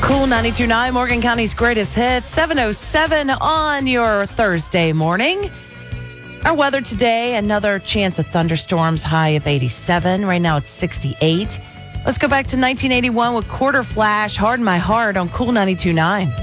Cool 92.9, Morgan County's greatest hits, 7:07 on your Thursday morning. Our weather today, another chance of thunderstorms, high of 87. Right now it's 68. Let's go back to 1981 with Quarter Flash, Hard in My Heart on Cool 92.9.